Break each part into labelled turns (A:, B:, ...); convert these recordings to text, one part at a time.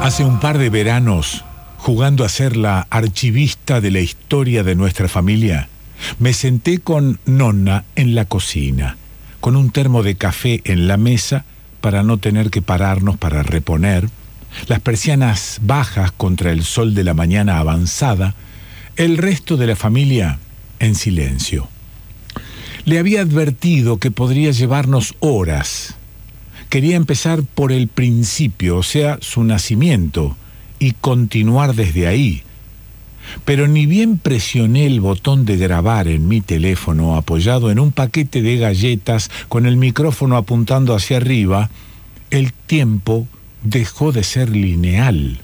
A: Hace un par de veranos, jugando a ser la archivista de la historia de nuestra familia, me senté con Nonna en la cocina, con un termo de café en la mesa para no tener que pararnos para reponer, las persianas bajas contra el sol de la mañana avanzada, el resto de la familia en silencio. Le había advertido que podría llevarnos horas. Quería empezar por el principio, o sea, su nacimiento, y continuar desde ahí. Pero ni bien presioné el botón de grabar en mi teléfono apoyado en un paquete de galletas con el micrófono apuntando hacia arriba, el tiempo dejó de ser lineal.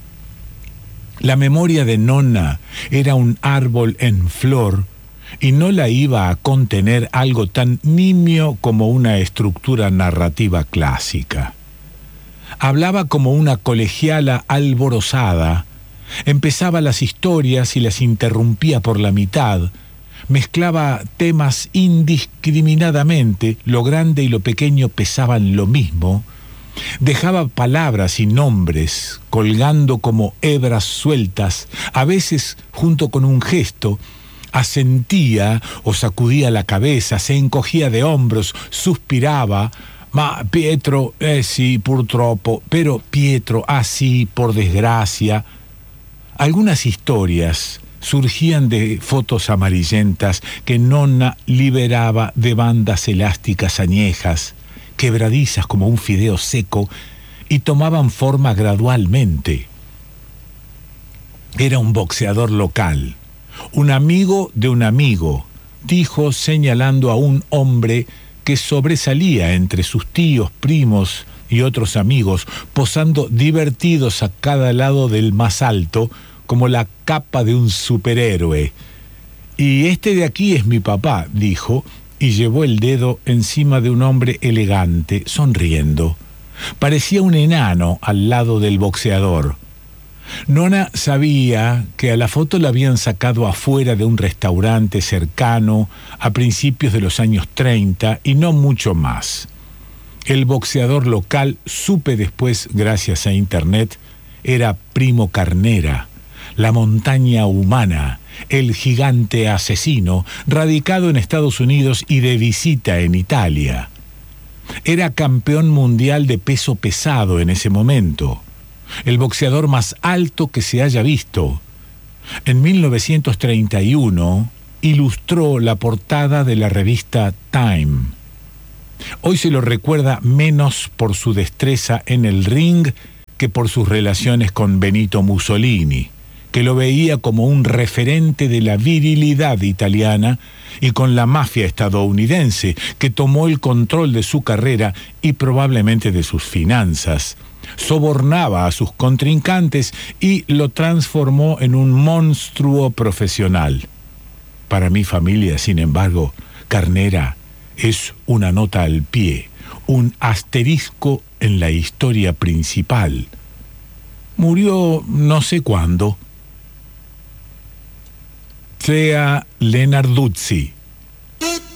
A: La memoria de Nonna era un árbol en flor y no la iba a contener algo tan nimio como una estructura narrativa clásica. Hablaba como una colegiala alborozada, empezaba las historias y las interrumpía por la mitad, mezclaba temas indiscriminadamente, lo grande y lo pequeño pesaban lo mismo, dejaba palabras y nombres colgando como hebras sueltas, a veces junto con un gesto, asentía o sacudía la cabeza, se encogía de hombros, suspiraba. Ma Pietro, sì, purtroppo, pero Pietro, sí, por desgracia. Algunas historias surgían de fotos amarillentas que Nonna liberaba de bandas elásticas añejas, quebradizas como un fideo seco, y tomaban forma gradualmente. Era un boxeador local, un amigo de un amigo, dijo señalando a un hombre que sobresalía entre sus tíos, primos y otros amigos, posando divertidos a cada lado del más alto, como la capa de un superhéroe. Y este de aquí es mi papá, dijo, y llevó el dedo encima de un hombre elegante, sonriendo. Parecía un enano al lado del boxeador. Nonna sabía que a la foto la habían sacado afuera de un restaurante cercano a principios de los años 30 y no mucho más. El boxeador local, supe después gracias a internet, era Primo Carnera, la montaña humana, el gigante asesino, radicado en Estados Unidos y de visita en Italia. Era campeón mundial de peso pesado en ese momento, el boxeador más alto que se haya visto. En 1931 ilustró la portada de la revista Time. Hoy se lo recuerda menos por su destreza en el ring que por sus relaciones con Benito Mussolini, que lo veía como un referente de la virilidad italiana, y con la mafia estadounidense, que tomó el control de su carrera y probablemente de sus finanzas. Sobornaba a sus contrincantes y lo transformó en un monstruo profesional. Para mi familia, sin embargo, Carnera es una nota al pie, un asterisco en la historia principal. Murió no sé cuándo. Clea Lenarduzzi.